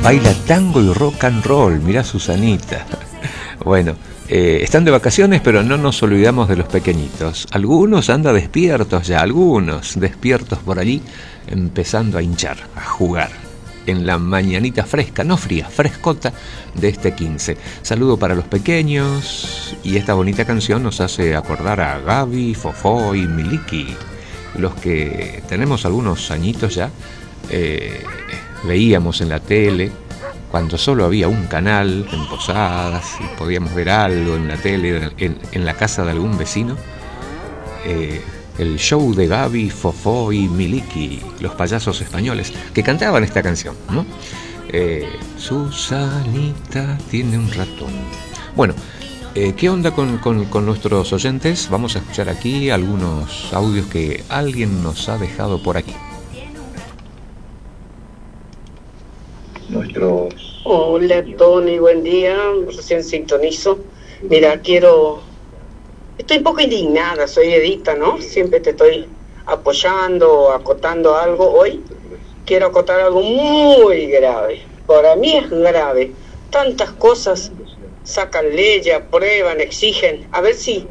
baila tango y rock and roll. Mirá, Susanita. Bueno, están de vacaciones, pero no nos olvidamos de los pequeñitos. Algunos andan despiertos ya, algunos despiertos por allí, empezando a hinchar, a jugar. En la mañanita fresca, no fría, frescota de este 15. Saludo para los pequeños, y esta bonita canción nos hace acordar a Gaby, Fofó y Miliki. Los que tenemos algunos añitos ya, veíamos en la tele, cuando solo había un canal en Posadas y podíamos ver algo en la tele, en la casa de algún vecino, el show de Gaby, Fofó y Miliki, los payasos españoles, que cantaban esta canción, ¿no? Susanita tiene un ratón. Bueno, ¿qué onda con nuestros oyentes? Vamos a escuchar aquí algunos audios que alguien nos ha dejado por aquí. Hola Tony, buen día, recién sintonizo. Mira, estoy un poco indignada, soy Edita, ¿no? Siempre te estoy apoyando, acotando algo. Hoy quiero acotar algo muy grave, para mí es grave. Tantas cosas sacan leyes, aprueban, exigen, a ver si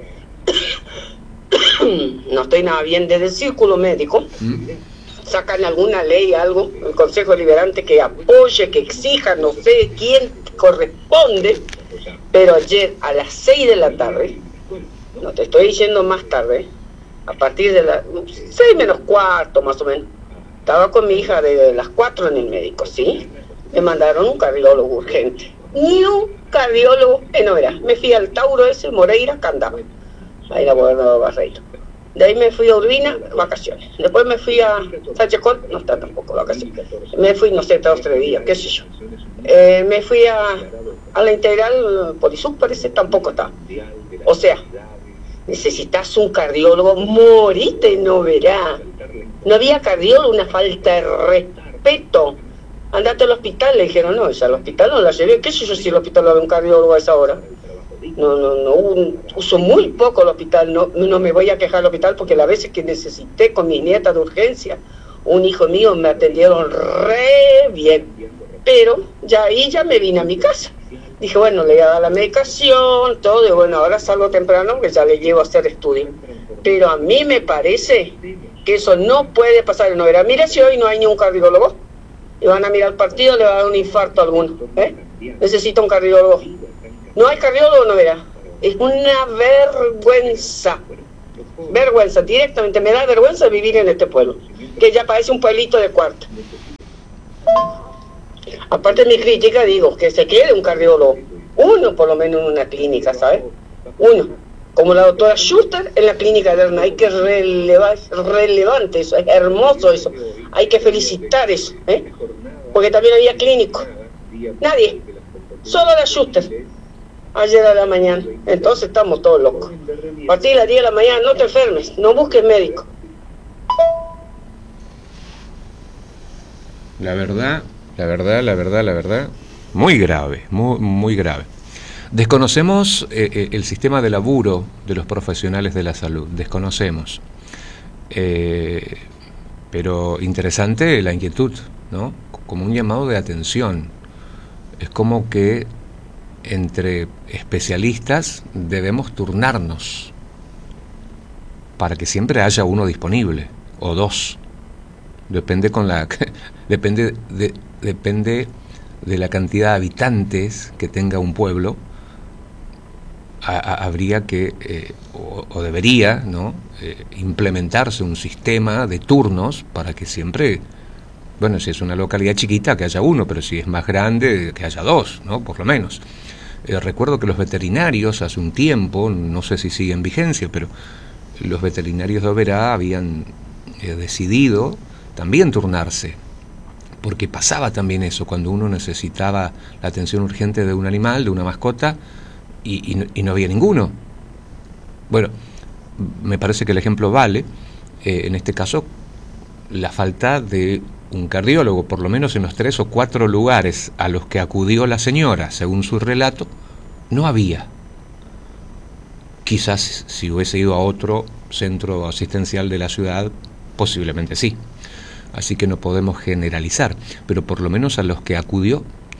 no estoy nada bien desde el círculo médico. Sacan alguna ley, algo, el Consejo Deliberante que apoye, que exija, no sé quién corresponde, pero ayer a las 6 de la tarde, no te estoy diciendo más tarde, a partir de las 6 menos cuarto más o menos, estaba con mi hija de las 4 en el médico, ¿sí? Me mandaron un cardiólogo urgente, ni un cardiólogo en Oberá. Me fui al Tauro ese, Moreira, Candaba, ahí la gobernador Barreiro. De ahí me fui a Urbina, vacaciones. Después me fui a Sachecol, no está tampoco vacaciones. Me fui, no sé, 2 o 3 días, qué sé yo. Me fui a la Integral Polisub, parece, tampoco está. O sea, necesitas un cardiólogo, morite, no verá. No había cardiólogo, una falta de respeto. Andate al hospital, le dijeron, no, esa al hospital no la llevé. ¿Qué sé yo si el hospital va a haber un cardiólogo a esa hora? No, uso muy poco el hospital, no me voy a quejar del hospital porque las veces que necesité con mis nietas de urgencia, un hijo mío me atendieron re bien, pero ya me vine a mi casa. Dije, bueno, le voy a dar la medicación, todo, y bueno, ahora salgo temprano que ya le llevo a hacer estudio. Pero a mí me parece que eso no puede pasar en Oberá. Mira si hoy no hay ni un cardiólogo, y van a mirar el partido, le va a dar un infarto a alguno, necesita un cardiólogo. No hay cardiólogo, no verá. Es una vergüenza. Vergüenza, directamente. Me da vergüenza vivir en este pueblo, que ya parece un pueblito de cuarto. Aparte de mi crítica, digo, que se quede un cardiólogo. Uno, por lo menos, en una clínica, ¿sabes? Uno. Como la doctora Schuster en la clínica de Erna. Hay que relevante eso. Es hermoso eso. Hay que felicitar eso, porque también había clínico. Nadie. Solo la Schuster. Ayer a la mañana, entonces estamos todos locos. A partir de las 10 de la mañana, no te enfermes, no busques médico. La verdad, muy grave, muy grave. Desconocemos el sistema de laburo de los profesionales de la salud, desconocemos. Pero interesante la inquietud, ¿no? Como un llamado de atención. Es como que entre especialistas debemos turnarnos para que siempre haya uno disponible o dos. Depende de la cantidad de habitantes que tenga un pueblo. Habría que o debería, ¿no? Implementarse un sistema de turnos para que siempre, bueno, si es una localidad chiquita que haya uno, pero si es más grande que haya dos, ¿no? Por lo menos. Recuerdo que los veterinarios hace un tiempo, no sé si sigue en vigencia, pero los veterinarios de Oberá habían decidido también turnarse, porque pasaba también eso, cuando uno necesitaba la atención urgente de un animal, de una mascota, y no había ninguno. Bueno, me parece que el ejemplo vale, en este caso, la falta de un cardiólogo, por lo menos en los 3 o 4 lugares a los que acudió la señora, según su relato, no había. Quizás si hubiese ido a otro centro asistencial de la ciudad, posiblemente sí. Así que no podemos generalizar, pero por lo menos a los que acudió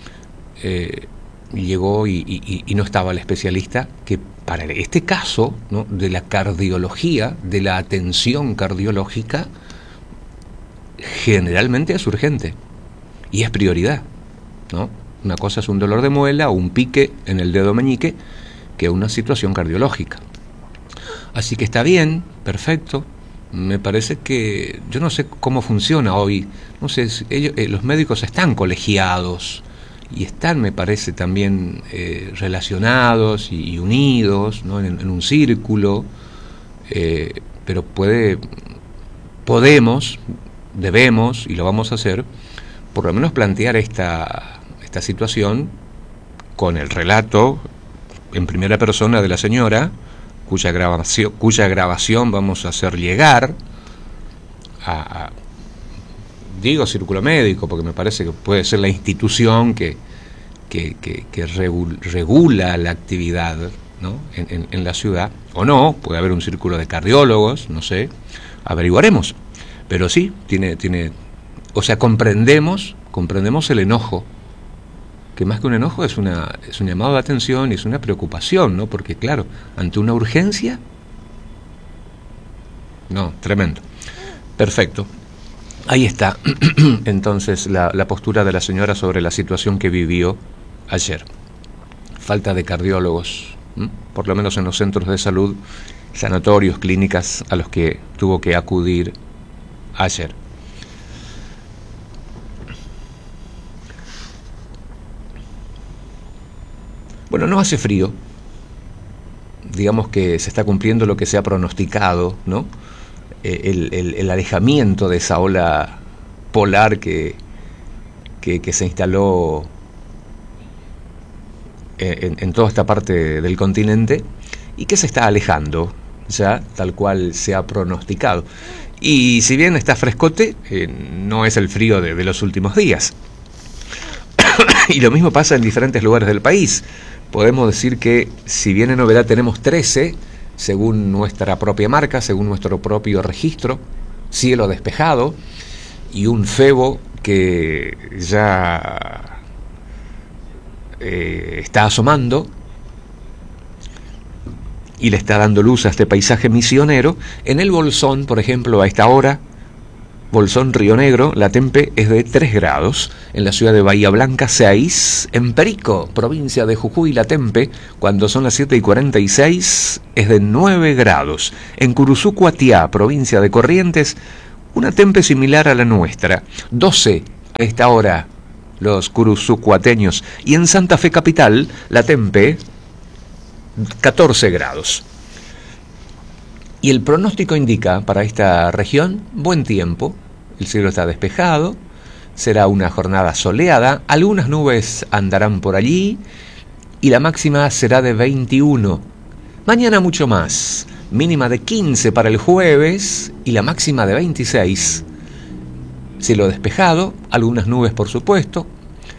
llegó y no estaba el especialista que para este caso, ¿no?, de la cardiología, de la atención cardiológica, generalmente es urgente y es prioridad, ¿no? Una cosa es un dolor de muela o un pique en el dedo meñique que una situación cardiológica. Así que está bien, perfecto. Me parece que, yo no sé cómo funciona hoy, no sé, ellos, los médicos están colegiados y están, me parece, también relacionados y unidos, ¿no?, en un círculo, pero podemos, debemos, y lo vamos a hacer, por lo menos plantear esta situación con el relato en primera persona de la señora, cuya grabación vamos a hacer llegar a digo círculo médico, porque me parece que puede ser la institución que regula la actividad, ¿no?, en la ciudad, o no, puede haber un círculo de cardiólogos, no sé, averiguaremos, pero sí, o sea, comprendemos el enojo, que más que un enojo es un llamado de atención y es una preocupación, ¿no? Porque claro, ante una urgencia, no, tremendo. Perfecto. Ahí está, entonces, la postura de la señora sobre la situación que vivió ayer. Falta de cardiólogos, por lo menos en los centros de salud, sanatorios, clínicas a los que tuvo que acudir ayer. Bueno, no hace frío, digamos que se está cumpliendo lo que se ha pronosticado, ¿no? El alejamiento de esa ola polar que se instaló en toda esta parte del continente y que se está alejando ya tal cual se ha pronosticado. Y si bien está frescote, no es el frío de los últimos días. Y lo mismo pasa en diferentes lugares del país. Podemos decir que si bien en novedad tenemos 13, según nuestra propia marca, según nuestro propio registro, cielo despejado y un Febo que ya está asomando y le está dando luz a este paisaje misionero. En el Bolsón, por ejemplo, a esta hora, Bolsón, Río Negro, la tempe es de 3 grados. En la ciudad de Bahía Blanca, 6. En Perico, provincia de Jujuy, la tempe, cuando son las 7:46, es de 9 grados. En Curuzú, Cuatiá, provincia de Corrientes, una tempe similar a la nuestra, 12 a esta hora, los curuzucuateños. Y en Santa Fe Capital, la tempe, 14 grados. Y el pronóstico indica para esta región buen tiempo, el cielo está despejado, será una jornada soleada, algunas nubes andarán por allí y la máxima será de 21. Mañana mucho más, mínima de 15 para el jueves y la máxima de 26. Cielo despejado, algunas nubes por supuesto,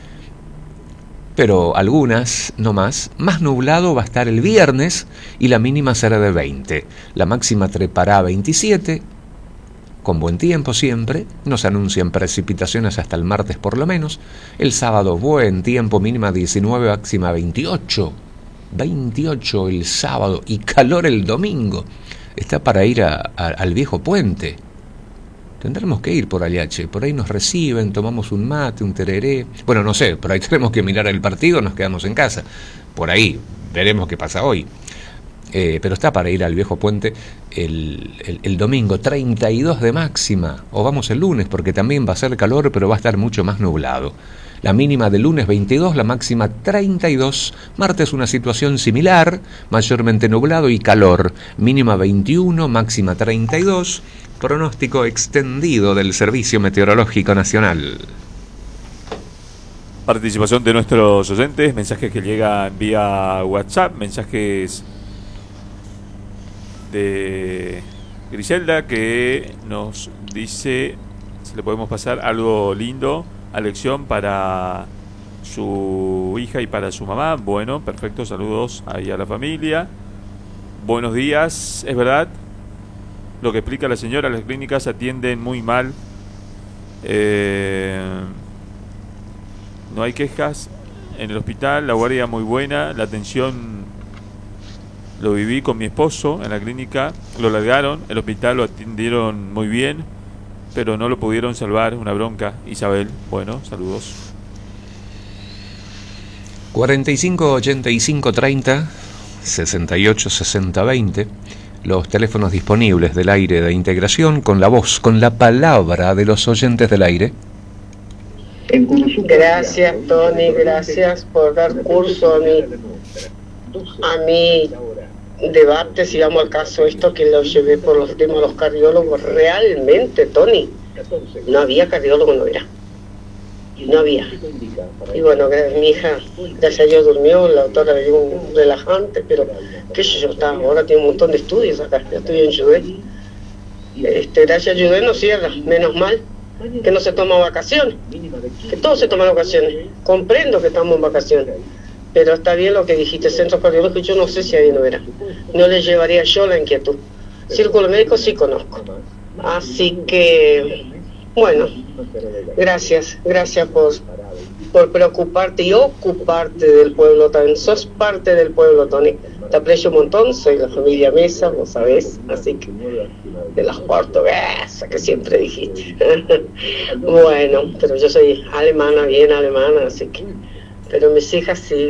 pero algunas, no más. Más nublado va a estar el viernes y la mínima será de 20. La máxima trepará a 27, con buen tiempo siempre. No se anuncian precipitaciones hasta el martes por lo menos. El sábado buen tiempo, mínima 19, máxima 28. 28 el sábado y calor el domingo. Está para ir al viejo puente. Tendremos que ir por allá, por ahí nos reciben, tomamos un mate, un tereré. Bueno, no sé, por ahí tenemos que mirar el partido, nos quedamos en casa. Por ahí, veremos qué pasa hoy. Pero está para ir al viejo puente el domingo, 32 de máxima. O vamos el lunes, porque también va a ser calor, pero va a estar mucho más nublado. La mínima del lunes 22, la máxima 32. Martes una situación similar, mayormente nublado y calor. Mínima 21, máxima 32. Pronóstico extendido del Servicio Meteorológico Nacional. Participación de nuestros oyentes, mensajes que llegan vía WhatsApp, mensajes de Griselda que nos dice si le podemos pasar algo lindo a lección para su hija y para su mamá. Bueno, perfecto, saludos ahí a la familia. Buenos días, es verdad lo que explica la señora, las clínicas atienden muy mal, no hay quejas en el hospital, la guardia muy buena, la atención lo viví con mi esposo en la clínica, lo largaron, el hospital lo atendieron muy bien, pero no lo pudieron salvar, una bronca. Isabel, bueno, saludos. 45 85 30 68 60 20, los teléfonos disponibles del aire de integración, con la voz, con la palabra de los oyentes del aire. Gracias, Tony, gracias por dar curso a mi debate, si vamos al caso esto que lo llevé por los temas de los cardiólogos. Realmente, Tony, no había cardiólogo, no había. Y bueno, mi hija, gracias a Dios, durmió, la doctora le dio un relajante, pero qué sé yo, ahora tiene un montón de estudios acá, yo estoy en Judé. Gracias a Judé no cierra, menos mal que no se toma vacaciones, que todos se toman vacaciones. Comprendo que estamos en vacaciones, pero está bien lo que dijiste, centro cardiológico, yo no sé si ahí no era. No le llevaría yo la inquietud. Círculo médico sí conozco. Así que, bueno, gracias por preocuparte y ocuparte del pueblo también. Sos parte del pueblo, Tony. Te aprecio un montón, soy la familia Mesa, vos sabés, así que de las portuguesas que siempre dijiste. Bueno, pero yo soy alemana, bien alemana, así que, pero mis hijas sí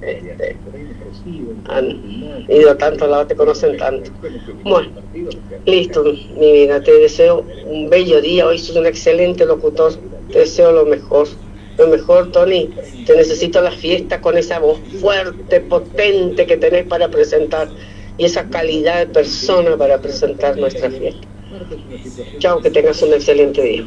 han ido a tantos lados, te conocen tanto. Bueno, listo, mi vida, te deseo un bello día, hoy sos un excelente locutor, te deseo lo mejor, Tony. Te necesito a la fiesta con esa voz fuerte, potente que tenés para presentar y esa calidad de persona para presentar nuestra fiesta. Chao, que tengas un excelente día.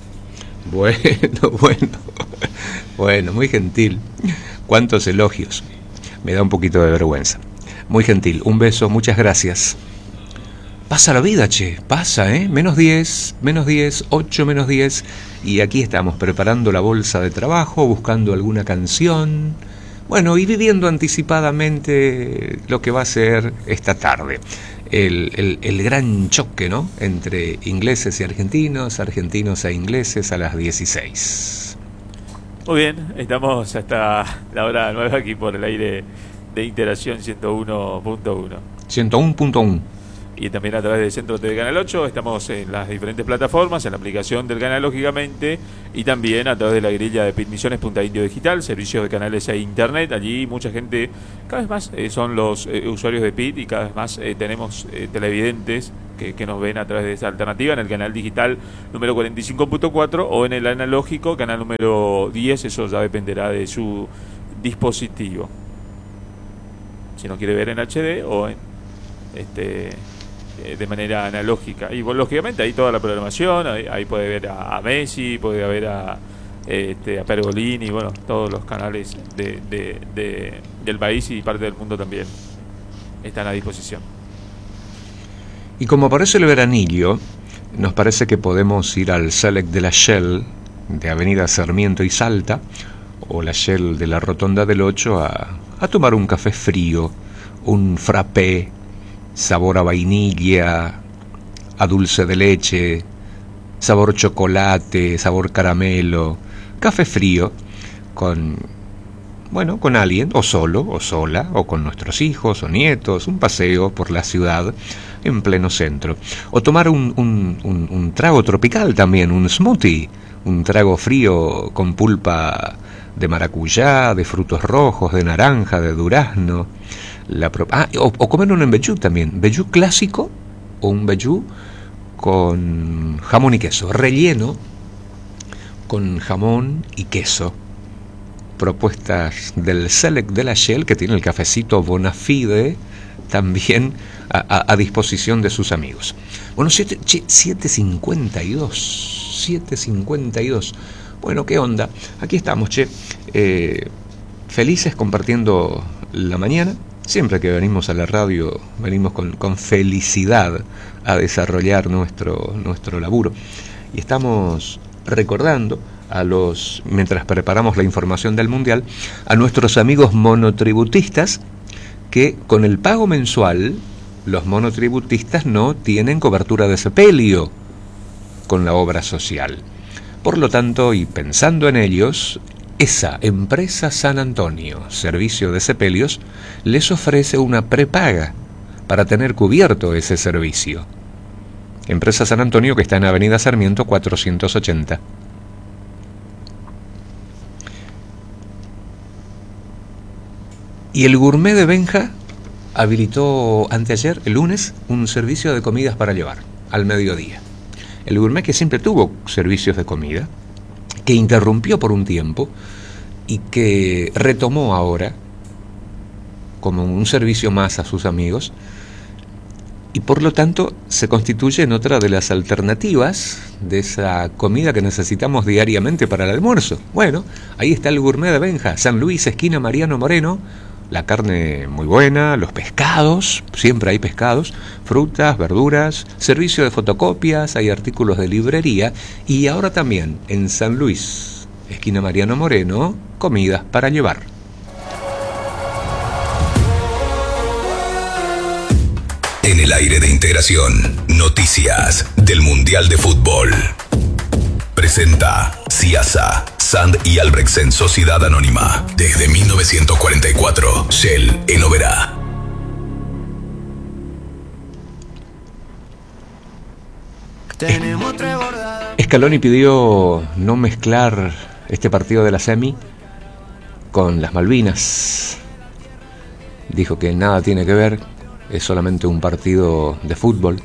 Bueno, muy gentil. Cuántos elogios. Me da un poquito de vergüenza. Muy gentil. Un beso, muchas gracias. Pasa la vida, pasa, menos 10, 8 menos 10, y aquí estamos preparando la bolsa de trabajo, buscando alguna canción, bueno, y viviendo anticipadamente lo que va a ser esta tarde, el gran choque, ¿no?, entre ingleses y argentinos, argentinos e ingleses a las 16. Muy bien, estamos hasta la hora 9 aquí por el aire de Interacción 101.1. 101.1. Y también a través del Centro TV Canal 8, estamos en las diferentes plataformas, en la aplicación del canal, lógicamente, y también a través de la grilla de PIT Misiones Punta Indio Digital, servicios de canales e internet. Allí mucha gente, cada vez más son los usuarios de PIT, y cada vez más tenemos televidentes que nos ven a través de esa alternativa, en el canal digital número 45.4 o en el analógico, canal número 10, eso ya dependerá de su dispositivo. Si no quiere ver en HD o en de manera analógica, y bueno, lógicamente ahí toda la programación, ahí puede ver a Messi, puede ver a Pergolini, bueno, todos los canales del país y parte del mundo también están a disposición. Y como parece el veranillo, nos parece que podemos ir al Select de la Shell de Avenida Sarmiento y Salta, o la Shell de la Rotonda del 8, a tomar un café frío, un frappé, sabor a vainilla, a dulce de leche, sabor chocolate, sabor caramelo, café frío, con alguien, o solo, o sola, o con nuestros hijos o nietos, un paseo por la ciudad en pleno centro. O tomar un trago tropical también, un smoothie, un trago frío con pulpa de maracuyá, de frutos rojos, de naranja, de durazno. O comer un embellú también, embellú clásico o un embellú con jamón y queso, relleno con jamón y queso. Propuestas del Select de la Shell, que tiene el cafecito Bonafide también a disposición de sus amigos. Bueno, 7:52. Bueno, ¿qué onda? Aquí estamos, felices compartiendo la mañana. Siempre que venimos a la radio, venimos con felicidad a desarrollar nuestro laburo. Y estamos recordando mientras preparamos la información del Mundial, a nuestros amigos monotributistas, que con el pago mensual, los monotributistas no tienen cobertura de sepelio con la obra social. Por lo tanto, y pensando en ellos, esa empresa San Antonio, servicio de sepelios, les ofrece una prepaga para tener cubierto ese servicio. Empresa San Antonio, que está en Avenida Sarmiento 480. Y el Gourmet de Benja habilitó anteayer, el lunes, un servicio de comidas para llevar al mediodía. El Gourmet, que siempre tuvo servicios de comida, que interrumpió por un tiempo y que retomó ahora como un servicio más a sus amigos, y por lo tanto se constituye en otra de las alternativas de esa comida que necesitamos diariamente para el almuerzo. Bueno, ahí está el Gourmet de Benja, San Luis, esquina Mariano Moreno. La carne muy buena, los pescados, siempre hay pescados, frutas, verduras, servicio de fotocopias, hay artículos de librería, y ahora también en San Luis, esquina Mariano Moreno, comidas para llevar. En el aire de Integración, noticias del Mundial de Fútbol. Presenta Ciasa, Sand y Albrechtsen Sociedad Anónima. Desde 1944, Shell en Oberá. Scaloni pidió no mezclar este partido de la semi con las Malvinas. Dijo que nada tiene que ver, es solamente un partido de fútbol.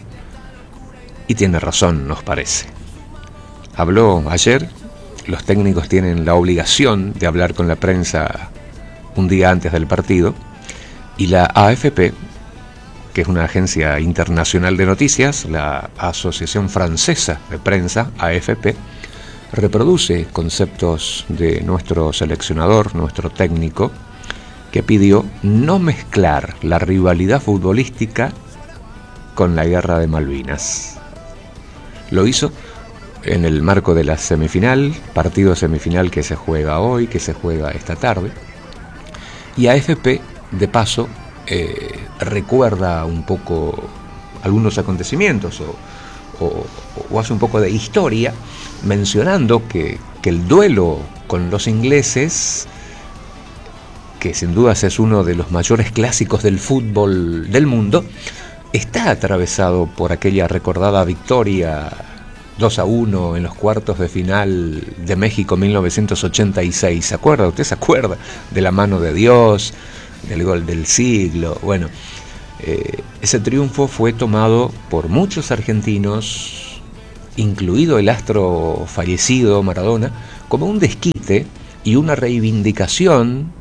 Y tiene razón, nos parece. Habló ayer, los técnicos tienen la obligación de hablar con la prensa un día antes del partido, y la AFP, que es una agencia internacional de noticias, la Asociación Francesa de Prensa, AFP, reproduce conceptos de nuestro seleccionador, nuestro técnico, que pidió no mezclar la rivalidad futbolística con la guerra de Malvinas. Lo hizo en el marco de la semifinal, partido semifinal que se juega hoy, que se juega esta tarde. Y AFP, de paso, recuerda un poco algunos acontecimientos o hace un poco de historia, mencionando que el duelo con los ingleses, que sin dudas es uno de los mayores clásicos del fútbol del mundo, está atravesado por aquella recordada victoria 2-1 en los cuartos de final de México 1986. ¿Se acuerda? ¿Usted se acuerda? De la mano de Dios, del gol del siglo. Bueno, ese triunfo fue tomado por muchos argentinos, incluido el astro fallecido Maradona, como un desquite y una reivindicación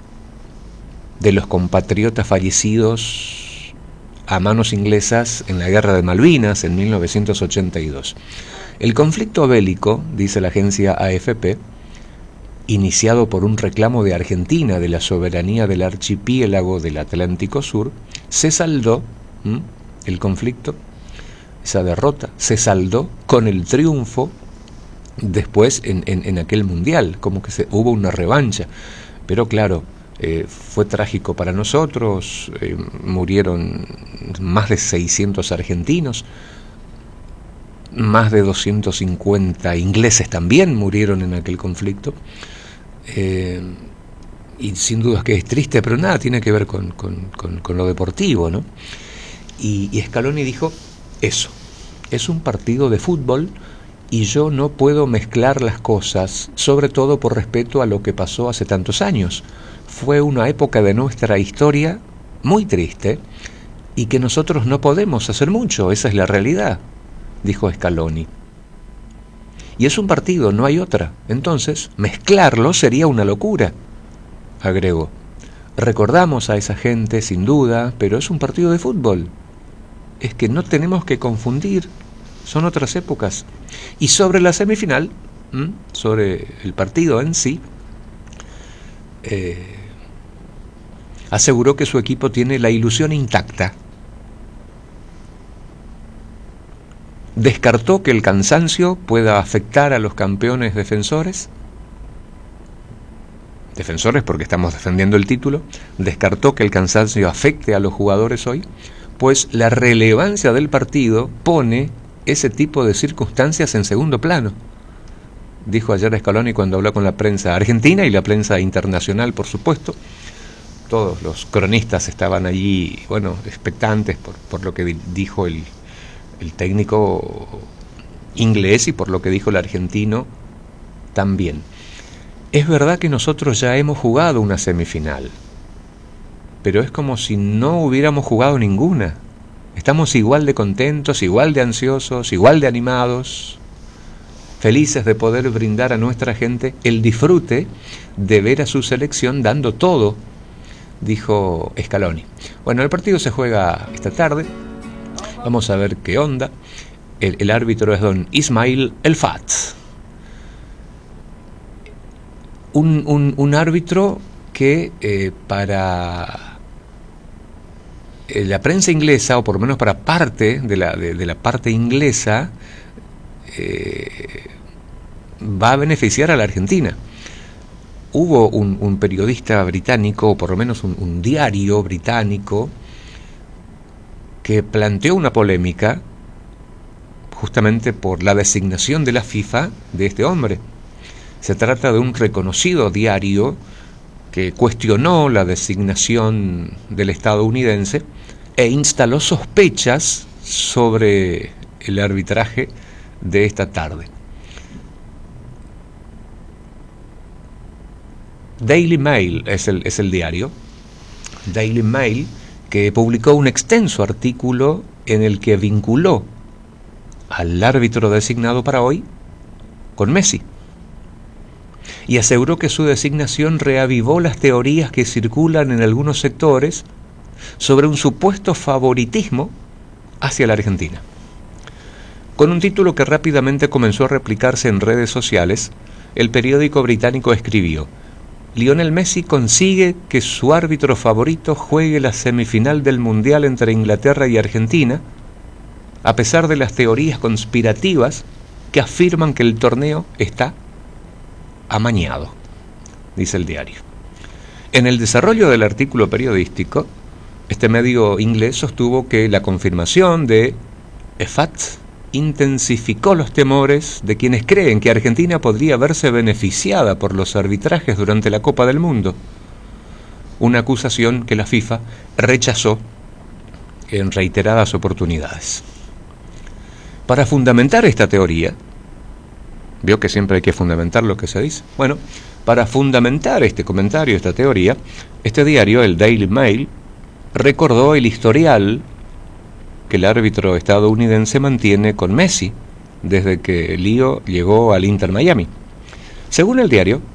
de los compatriotas fallecidos a manos inglesas en la guerra de Malvinas en 1982. El conflicto bélico, dice la agencia AFP, iniciado por un reclamo de Argentina de la soberanía del archipiélago del Atlántico Sur, se saldó, el conflicto, esa derrota, se saldó con el triunfo después en aquel mundial, como que hubo una revancha. Pero claro, fue trágico para nosotros, murieron más de 600 argentinos, más de 250 ingleses también murieron en aquel conflicto, y sin duda que es triste, pero nada tiene que ver con lo deportivo, ¿no? Y Scaloni dijo, eso, es un partido de fútbol y yo no puedo mezclar las cosas, sobre todo por respeto a lo que pasó hace tantos años. Fue una época de nuestra historia muy triste y que nosotros no podemos hacer mucho, esa es la realidad, dijo Scaloni. Y es un partido, no hay otra. Entonces, mezclarlo sería una locura, agregó. Recordamos a esa gente, sin duda, pero es un partido de fútbol. Es que no tenemos que confundir, son otras épocas. Y sobre la semifinal, sobre el partido en sí, aseguró que su equipo tiene la ilusión intacta. Descartó que el cansancio pueda afectar a los campeones defensores porque estamos defendiendo el título. Descartó que el cansancio afecte a los jugadores hoy, pues la relevancia del partido pone ese tipo de circunstancias en segundo plano. dijo ayer Scaloni cuando habló con la prensa argentina y la prensa internacional, por supuesto. Todos los cronistas estaban allí, bueno, expectantes por lo que dijo el técnico inglés y por lo que dijo el argentino también. Es verdad que nosotros ya hemos jugado una semifinal, pero es como si no hubiéramos jugado ninguna. Estamos igual de contentos, igual de ansiosos, igual de animados, felices de poder brindar a nuestra gente el disfrute de ver a su selección dando todo, dijo Scaloni. Bueno, el partido se juega esta tarde. Vamos a ver qué onda. El árbitro es don Ismail El Fat. Un árbitro que para la prensa inglesa, o por lo menos para parte de la parte inglesa, va a beneficiar a la Argentina. Hubo un periodista británico, o por lo menos un diario británico, que planteó una polémica justamente por la designación de la FIFA de este hombre. Se trata de un reconocido diario que cuestionó la designación del estadounidense e instaló sospechas sobre el arbitraje de esta tarde. Daily Mail es el diario. Daily Mail, que publicó un extenso artículo en el que vinculó al árbitro designado para hoy con Messi, y aseguró que su designación reavivó las teorías que circulan en algunos sectores sobre un supuesto favoritismo hacia la Argentina. Con un título que rápidamente comenzó a replicarse en redes sociales, el periódico británico escribió: Lionel Messi consigue que su árbitro favorito juegue la semifinal del Mundial entre Inglaterra y Argentina, a pesar de las teorías conspirativas que afirman que el torneo está amañado, dice el diario. En el desarrollo del artículo periodístico, este medio inglés sostuvo que la confirmación de EFAT intensificó los temores de quienes creen que Argentina podría verse beneficiada por los arbitrajes durante la Copa del Mundo, una acusación que la FIFA rechazó en reiteradas oportunidades. Para fundamentar esta teoría, vio que siempre hay que fundamentar lo que se dice. Bueno, para fundamentar este comentario, esta teoría, este diario, el Daily Mail, recordó el historial que el árbitro estadounidense mantiene con Messi desde que Lío llegó al Inter Miami. Según el diario,